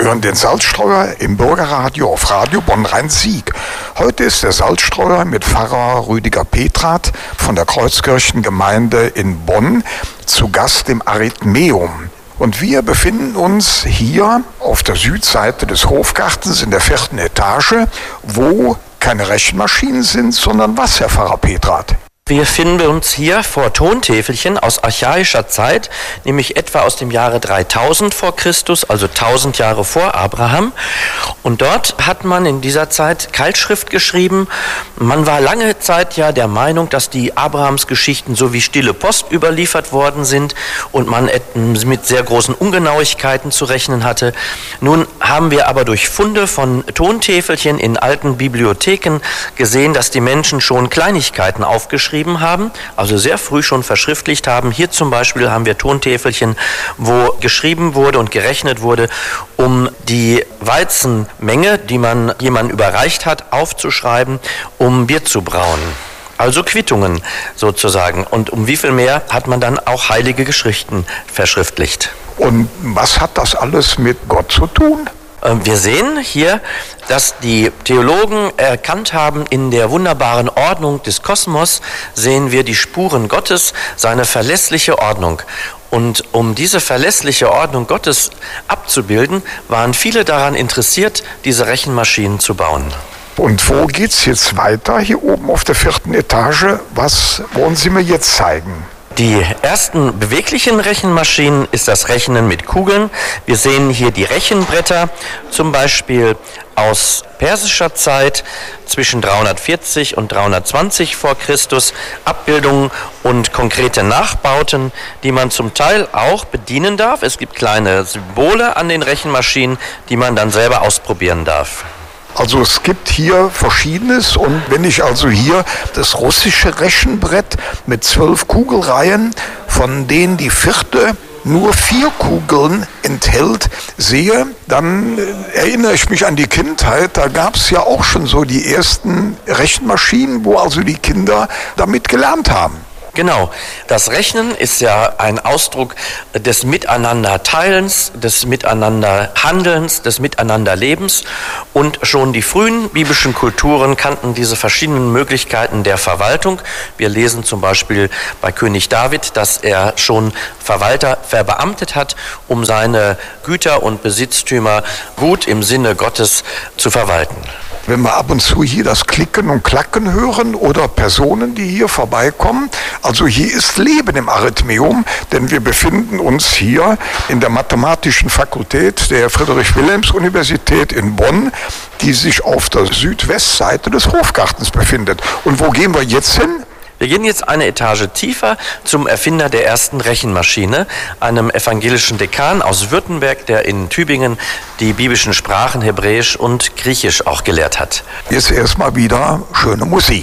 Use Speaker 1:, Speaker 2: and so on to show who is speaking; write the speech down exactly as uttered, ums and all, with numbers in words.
Speaker 1: hören den Salzstreuer im Bürgerradio auf Radio Bonn-Rhein-Sieg. Heute ist der Salzstreuer mit Pfarrer Rüdiger Petrat von der Kreuzkirchengemeinde in Bonn zu Gast im Arithmeum. Und wir befinden uns hier auf der Südseite des Hofgartens in der vierten Etage, wo keine Rechenmaschinen sind, sondern was, Herr Pfarrer Petrat?
Speaker 2: Wir befinden uns hier vor Tontäfelchen aus archaischer Zeit, nämlich etwa aus dem Jahre dreitausend vor Christus, also tausend Jahre vor Abraham. Und dort hat man in dieser Zeit Keilschrift geschrieben. Man war lange Zeit ja der Meinung, dass die Abrahamsgeschichten so wie stille Post überliefert worden sind und man mit sehr großen Ungenauigkeiten zu rechnen hatte. Nun haben wir aber durch Funde von Tontäfelchen in alten Bibliotheken gesehen, dass die Menschen schon Kleinigkeiten aufgeschrieben haben, also sehr früh schon verschriftlicht haben. Hier zum Beispiel haben wir Tontäfelchen, wo geschrieben wurde und gerechnet wurde, um die Weizenmenge, die man jemandem überreicht hat, aufzuschreiben, um Bier zu brauen. Also Quittungen sozusagen. Und um wie viel mehr hat man dann auch heilige Geschriften verschriftlicht.
Speaker 1: Und was hat das alles mit Gott zu tun?
Speaker 2: Wir sehen hier, dass die Theologen erkannt haben, in der wunderbaren Ordnung des Kosmos sehen wir die Spuren Gottes, seine verlässliche Ordnung. Und um diese verlässliche Ordnung Gottes abzubilden, waren viele daran interessiert, diese Rechenmaschinen zu bauen.
Speaker 1: Und wo geht's jetzt weiter? Hier oben auf der vierten Etage. Was wollen Sie mir jetzt zeigen?
Speaker 2: Die ersten beweglichen Rechenmaschinen ist das Rechnen mit Kugeln. Wir sehen hier die Rechenbretter, zum Beispiel aus persischer Zeit zwischen dreihundertvierzig und dreihundertzwanzig vor Christus, Abbildungen und konkrete Nachbauten, die man zum Teil auch bedienen darf. Es gibt kleine Symbole an den Rechenmaschinen, die man dann selber ausprobieren darf.
Speaker 1: Also es gibt hier Verschiedenes, und wenn ich also hier das russische Rechenbrett mit zwölf Kugelreihen, von denen die vierte nur vier Kugeln enthält, sehe, dann erinnere ich mich an die Kindheit. Da gab es ja auch schon so die ersten Rechenmaschinen, wo also die Kinder damit gelernt haben.
Speaker 2: Genau. Das Rechnen ist ja ein Ausdruck des Miteinanderteilens, des Miteinanderhandelns, des Miteinanderlebens. Und schon die frühen biblischen Kulturen kannten diese verschiedenen Möglichkeiten der Verwaltung. Wir lesen zum Beispiel bei König David, dass er schon Verwalter verbeamtet hat, um seine Güter und Besitztümer gut im Sinne Gottes zu verwalten.
Speaker 1: Wenn wir ab und zu hier das Klicken und Klacken hören oder Personen, die hier vorbeikommen, also hier ist Leben im Arithmeum, denn wir befinden uns hier in der Mathematischen Fakultät der Friedrich-Wilhelms-Universität in Bonn, die sich auf der Südwestseite des Hofgartens befindet. Und wo gehen wir jetzt hin?
Speaker 2: Wir gehen jetzt eine Etage tiefer zum Erfinder der ersten Rechenmaschine, einem evangelischen Dekan aus Württemberg, der in Tübingen die biblischen Sprachen Hebräisch und Griechisch auch gelehrt hat.
Speaker 1: Jetzt erstmal wieder schöne Musik.